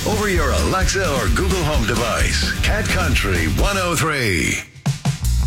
over your Alexa or Google Home device. Cat Country 103.